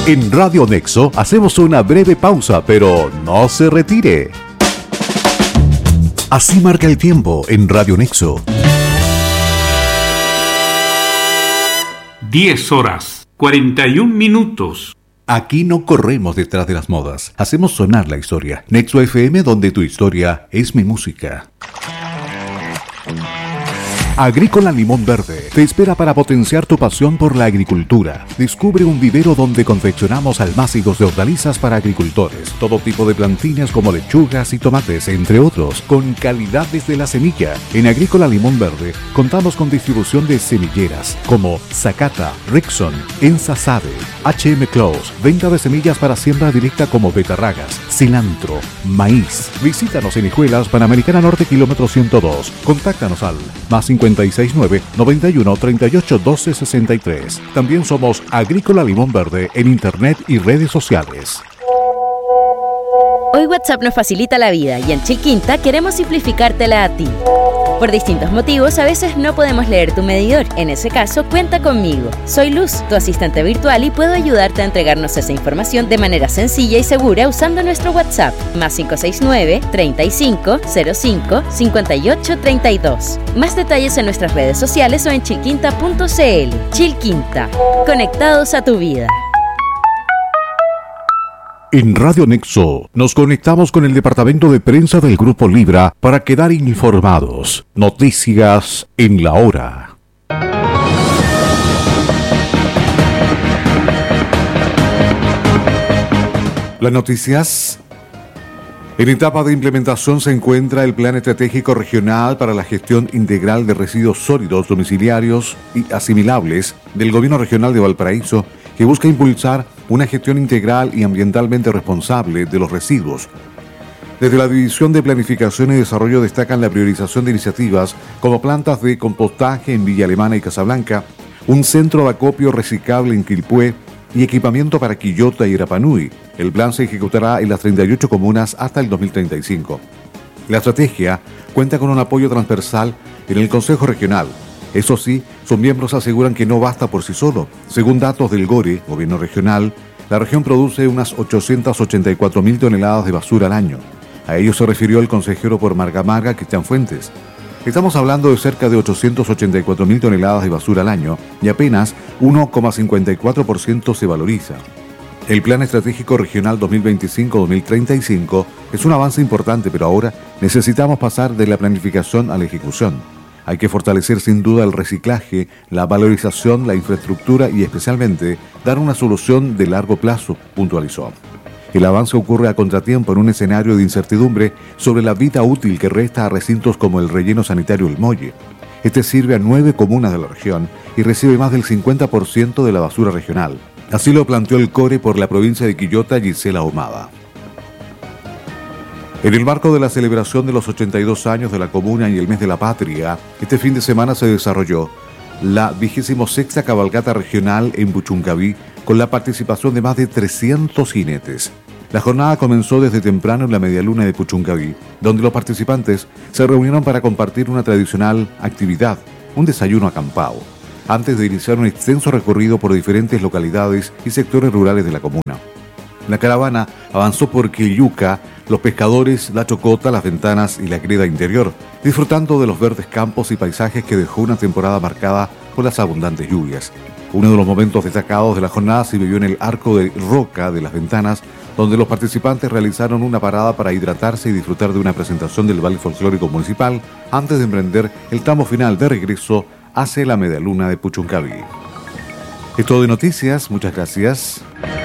En Radio Nexo hacemos una breve pausa, pero no se retire. Así marca el tiempo en Radio Nexo. 10:41. Aquí no corremos detrás de las modas, hacemos sonar la historia. Nexo FM, donde tu historia es mi música. Agrícola Limón Verde te espera para potenciar tu pasión por la agricultura. Descubre un vivero donde confeccionamos almácigos de hortalizas para agricultores, todo tipo de plantines como lechugas y tomates, entre otros, con calidad desde la semilla. En Agrícola Limón Verde contamos con distribución de semilleras como Zacata, Rickson, Ensa Sade, HM Close, venta de semillas para siembra directa como betarragas, cilantro, maíz. Visítanos en Hijuelas, Panamericana Norte, kilómetro 102. Contáctanos al +569 91 38 12 63. También somos Agrícola Limón Verde en internet y redes sociales. Hoy WhatsApp nos facilita la vida y en Chilquinta queremos simplificártela a ti. Por distintos motivos, a veces no podemos leer tu medidor. En ese caso, cuenta conmigo. Soy Luz, tu asistente virtual, y puedo ayudarte a entregarnos esa información de manera sencilla y segura usando nuestro WhatsApp, +569 35 05 58 32. Más detalles en nuestras redes sociales o en chilquinta.cl. Chilquinta, conectados a tu vida. En Radio Nexo nos conectamos con el departamento de prensa del Grupo Libra para quedar informados. Noticias en la hora. Las noticias. En etapa de implementación se encuentra el Plan Estratégico Regional para la Gestión Integral de Residuos Sólidos, Domiciliarios y Asimilables del Gobierno Regional de Valparaíso, que busca impulsar una gestión integral y ambientalmente responsable de los residuos. Desde la División de Planificación y Desarrollo destacan la priorización de iniciativas como plantas de compostaje en Villa Alemana y Casablanca, un centro de acopio reciclable en Quilpué y equipamiento para Quillota y Rapanui. El plan se ejecutará en las 38 comunas hasta el 2035. La estrategia cuenta con un apoyo transversal en el Consejo Regional. Eso sí, sus miembros aseguran que no basta por sí solo. Según datos del GORE, Gobierno Regional, la región produce unas 884.000 toneladas de basura al año. A ello se refirió el consejero por Marga Marga, Cristian Fuentes. Estamos hablando de cerca de 884.000 toneladas de basura al año y apenas 1,54% se valoriza. El Plan Estratégico Regional 2025-2035 es un avance importante, pero ahora necesitamos pasar de la planificación a la ejecución. Hay que fortalecer sin duda el reciclaje, la valorización, la infraestructura y especialmente dar una solución de largo plazo, puntualizó. El avance ocurre a contratiempo en un escenario de incertidumbre sobre la vida útil que resta a recintos como el relleno sanitario El Molle. Este sirve a 9 comunas de la región y recibe más del 50% de la basura regional. Así lo planteó el CORE por la provincia de Quillota, Gisela Ahumada. En el marco de la celebración de los 82 años de la Comuna y el Mes de la Patria, este fin de semana se desarrolló la 26ª Cabalgata Regional en Puchuncaví, con la participación de más de 300 jinetes. La jornada comenzó desde temprano en la Medialuna de Puchuncaví, donde los participantes se reunieron para compartir una tradicional actividad, un desayuno acampado, antes de iniciar un extenso recorrido por diferentes localidades y sectores rurales de la comuna. La caravana avanzó por Quilluca, Los Pescadores, La Chocota, Las Ventanas y la Greda Interior, disfrutando de los verdes campos y paisajes que dejó una temporada marcada por las abundantes lluvias. Uno de los momentos destacados de la jornada se vivió en el Arco de Roca de Las Ventanas, donde los participantes realizaron una parada para hidratarse y disfrutar de una presentación del Baile Folclórico Municipal antes de emprender el tramo final de regreso hacia la Medialuna de Puchuncaví. Es todo de noticias, muchas gracias.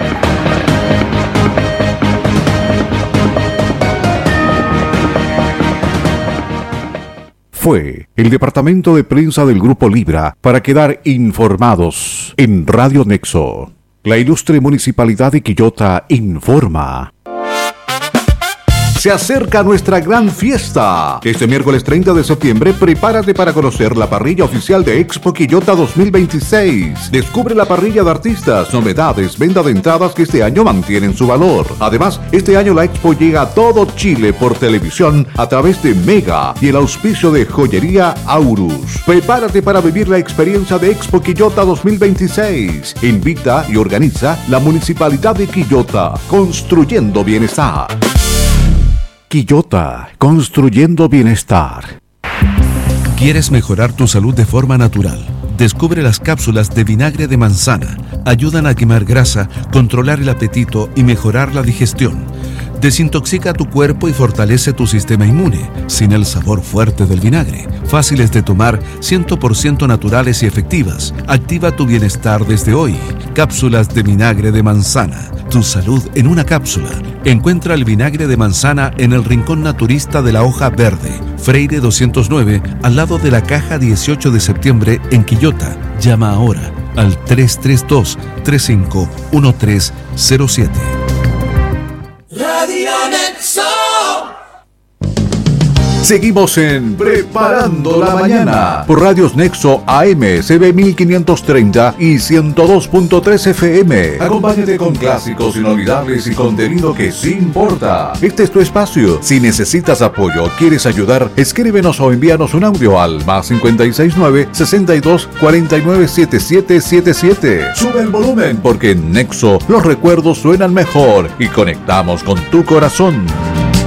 Fue el departamento de prensa del Grupo Libra para quedar informados en Radio Nexo. La ilustre Municipalidad de Quillota informa. Se acerca nuestra gran fiesta. Este miércoles 30 de septiembre, prepárate para conocer la parrilla oficial de Expo Quillota 2026. Descubre la parrilla de artistas, novedades, venta de entradas que este año mantienen su valor. Además, este año la Expo llega a todo Chile por televisión a través de Mega y el auspicio de Joyería Aurus. Prepárate para vivir la experiencia de Expo Quillota 2026. Invita y organiza la Municipalidad de Quillota, construyendo bienestar. Quillota, construyendo bienestar. ¿Quieres mejorar tu salud de forma natural? Descubre las cápsulas de vinagre de manzana. Ayudan a quemar grasa, controlar el apetito y mejorar la digestión. Desintoxica tu cuerpo y fortalece tu sistema inmune, sin el sabor fuerte del vinagre. Fáciles de tomar, 100% naturales y efectivas. Activa tu bienestar desde hoy. Cápsulas de vinagre de manzana. Tu salud en una cápsula. Encuentra el vinagre de manzana en el Rincón Naturista de la Hoja Verde, Freire 209, al lado de la Caja 18 de septiembre en Quillota. Llama ahora al 332-351307. Radio Nexo. Seguimos en Preparando la Mañana por Radios Nexo AM, CB 1530 y 102.3 FM. Acompáñate con clásicos inolvidables y contenido que sí importa. Este es tu espacio. Si necesitas apoyo o quieres ayudar, escríbenos o envíanos un audio al +569 62 49 7777. Sube el volumen porque en Nexo los recuerdos suenan mejor y conectamos con tu corazón.